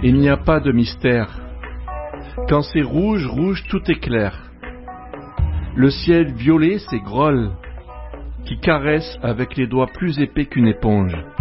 Il n'y a pas de mystère. Quand c'est rouge, rouge, tout est clair. Le ciel violet, c'est Groll, qui caresse avec les doigts plus épais qu'une éponge.